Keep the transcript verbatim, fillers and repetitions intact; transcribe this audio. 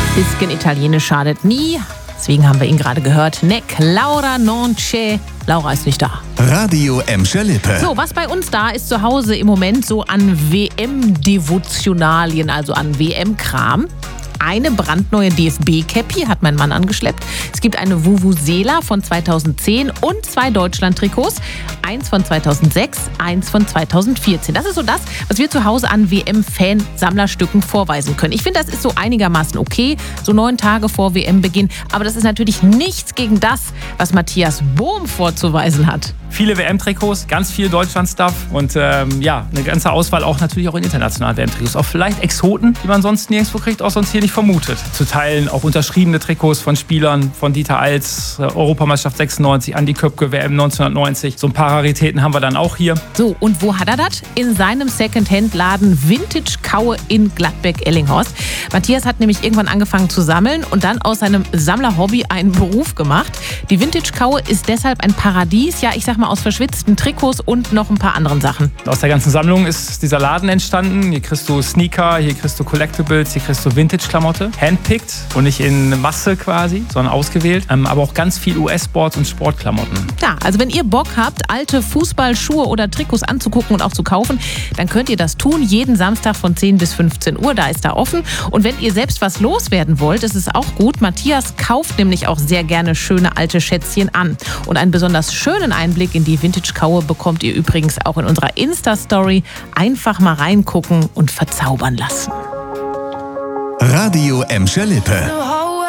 Bisschen Italienisch schadet nie. Deswegen haben wir ihn gerade gehört. Nec Laura non c'è. Laura ist nicht da. Radio Emscher Lippe. So, was bei uns da ist zu Hause im Moment so an W M-Devotionalien, also an W M-Kram. Eine brandneue D F B-Cappy hat mein Mann angeschleppt. Es gibt eine Vuvuzela von zweitausendzehn und zwei Deutschland-Trikots. Eins von zweitausendsechs, eins von zweitausendvierzehn. Das ist so das, was wir zu Hause an W M-Fan-Sammlerstücken vorweisen können. Ich finde, das ist so einigermaßen okay, so neun Tage vor W M-Beginn. Aber das ist natürlich nichts gegen das, was Matthias Bohm vorzuweisen hat. Viele W M-Trikots, ganz viel Deutschland-Stuff und ähm, ja, eine ganze Auswahl auch natürlich auch in internationalen W M-Trikots. Auch vielleicht Exoten, die man sonst nirgendwo kriegt, auch sonst hier nicht vermutet. Zu teilen auch unterschriebene Trikots von Spielern, von Dieter Eils, äh, Europameisterschaft sechsundneunzig, Andi Köpke, W M neunzehnhundertneunzig. So ein paar Raritäten haben wir dann auch hier. So, und wo hat er das? In seinem Secondhand-Laden Vintage Kaue in Gladbeck-Ellinghorst. Matthias hat nämlich irgendwann angefangen zu sammeln und dann aus seinem Sammlerhobby einen Beruf gemacht. Die Vintage Kaue ist deshalb ein Paradies, ja, ich sag mal aus verschwitzten Trikots und noch ein paar anderen Sachen. Aus der ganzen Sammlung ist dieser Laden entstanden. Hier kriegst du Sneaker, hier kriegst du Collectibles, hier kriegst du Vintage-Klamotte. Handpicked und nicht in Masse quasi, sondern ausgewählt. Ähm, aber auch ganz viel U S-Sports und Sportklamotten. Ja, also wenn ihr Bock habt, alte Fußballschuhe oder Trikots anzugucken und auch zu kaufen, dann könnt ihr das tun. Jeden Samstag von zehn bis fünfzehn Uhr, da ist da offen. Und wenn ihr selbst was loswerden wollt, ist es auch gut. Matthias kauft nämlich auch sehr gerne schöne alte Schätzchen an. Und einen besonders schönen Einblick in die Vintage-Kaue bekommt ihr übrigens auch in unserer Insta-Story. Einfach mal reingucken und verzaubern lassen. Radio Emscher Lippe.